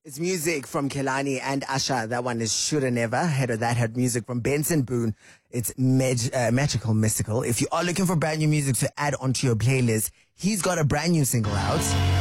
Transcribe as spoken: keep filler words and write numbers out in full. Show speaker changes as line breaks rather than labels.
It's music from Kelani and Asha. That one is Shoulda Never. Ahead of that had music from Benson Boone. It's mag- uh, Magical Mystical. If you are looking for brand new music to add onto your playlist, he's got a brand new single out.